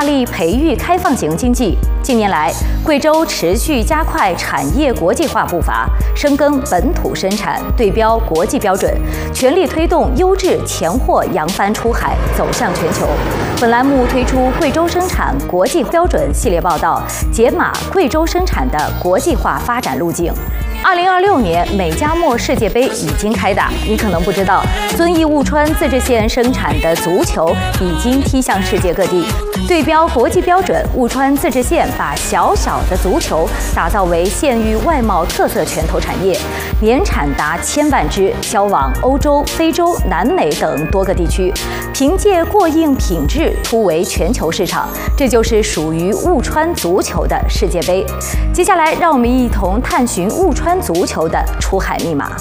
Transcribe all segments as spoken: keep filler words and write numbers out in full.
大力培育开放型经济。近年来，贵州持续加快产业国际化步伐，深耕本土生产，对标国际标准，全力推动优质前货扬帆出海，走向全球。本栏目推出贵州生产国际标准系列报道，解码贵州生产的国际化发展路径。二零二六年美加墨世界杯已经开打，你可能不知道，遵义务川自治县生产的足球已经踢向世界各地。对标国际标准，务川自治县把小小的足球打造为县域外贸特色拳头产业，年产达千万只，销往欧洲、非洲、南美等多个地区，凭借过硬品质突围全球市场。这就是属于务川足球的世界杯。接下来，让我们一同探寻务川足球的出海密码。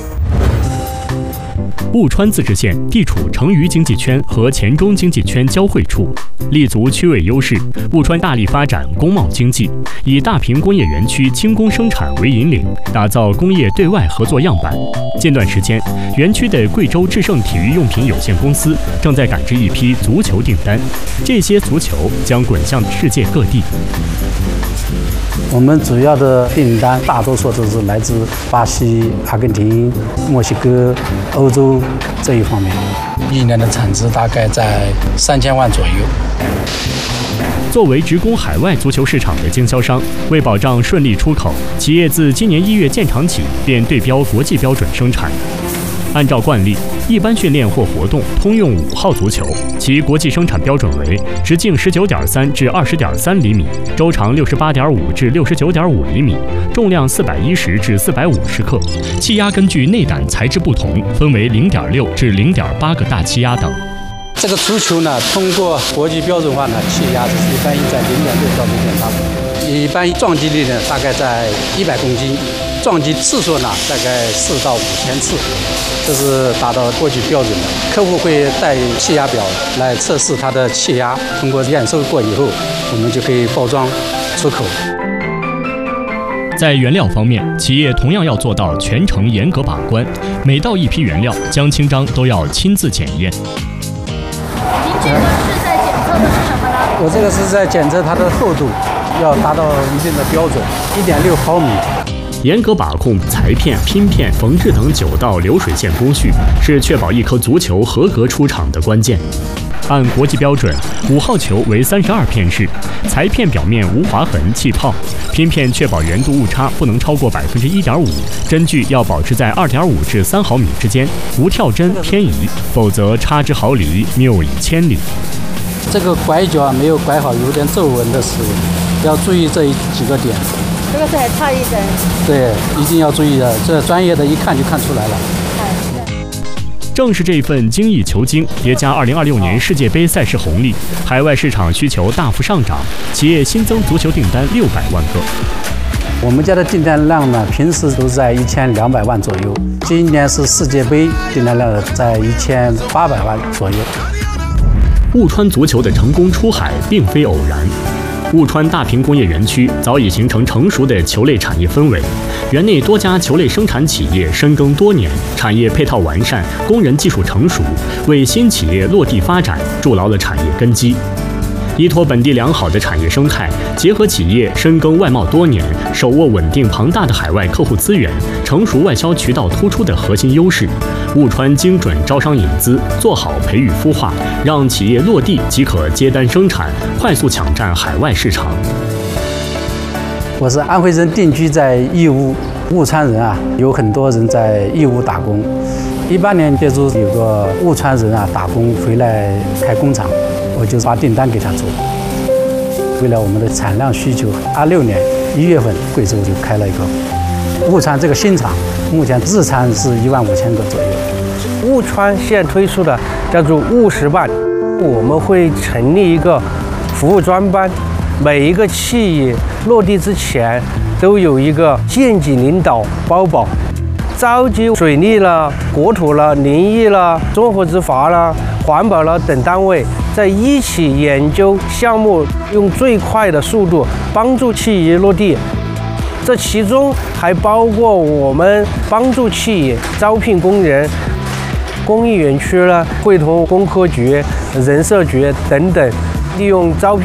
务川自治县地处成渝经济圈和黔中经济圈交汇处，立足区位优势，务川大力发展工贸经济，以大坪工业园区轻工生产为引领，打造工业对外合作样板。近段时间，园区的贵州智胜体育用品有限公司正在赶制一批足球订单，这些足球将滚向世界各地。 我们主要的订单大多数都是来自巴西、阿根廷、墨西哥、欧洲这一方面，一年的产值大概在三千万左右。 作为直攻海外足球市场的经销商，为保障顺利出口，企业自今年一月建厂起便对标国际标准生产。按照惯例，一般训练或活动通用五号足球，其国际生产标准为直径十九点三至二十点三厘米，周长六十八点五至六十九点五厘米，重量四百一十至四百五十克，气压根据内胆材质不同，分为零点六至零点八个大气压等。 这个足球呢，通过国际标准化呢，气压是一般在零点六到零点八，一般撞击力呢大概在一百公斤，撞击次数呢大概四到五千次，这是达到国际标准的。客户会带气压表来测试它的气压，通过验收过以后，我们就可以包装出口。 在原料方面，企业同样要做到全程严格把关，每到一批原料，江青章都要亲自检验。 您这个是在检测的是什么呢？ 我这个是在检测它的厚度，要达到一定的标准，一点六毫米。 严格把控裁片、拼片、缝制等九道流水线工序，是确保一颗足球合格出厂的关键。按国际标准，五号球为三十二片式，裁片表面无划痕、气泡，拼片确保圆度误差不能超过百分之一点五，针距要保持在二点五至三毫米之间，无跳针偏移，否则差之毫厘，谬以千里。 这个拐角没有拐好，有点皱纹的时候，要注意这几个点。 这个是还差一针。 对，一定要注意的，这专业的一看就看出来了。 正是这份精益求精，叠加二零二六年世界杯赛事红利，海外市场需求大幅上涨，企业新增足球订单六百万个。 我们家的订单量呢，平时都在一千两百万左右，今年是世界杯订单量在一千八百万左右。 务川足球的成功出海并非偶然。务川大坪工业园区早已形成成熟的球类产业氛围，园内多家球类生产企业深耕多年，产业配套完善，工人技术成熟，为新企业落地发展筑牢了产业根基。依托本地良好的产业生态，结合企业深耕外贸多年，手握稳定庞大的海外客户资源，成熟外销渠道突出的核心优势，务川精准招商引资，做好培育孵化，让企业落地即可接单生产，快速抢占海外市场。 我是安徽人，定居在义乌，务川人啊，有很多人在义乌打工。一八年接触有个务川人啊，打工回来开工厂，我就发订单给他做。为了我们的产量需求，二六年一月份，贵州就开了一个务川这个新厂，目前日产是一万五千个左右。 务川现推出的叫做务实办，我们会成立一个服务专班，每一个企业落地之前都有一个县级领导包保，召集水利了、国土了、林业了、综合执法了、环保了等单位，在一起研究项目，用最快的速度帮助企业落地。这其中还包括我们帮助企业招聘工人，工艺园区呢会同工科局、人社局等等，利用招聘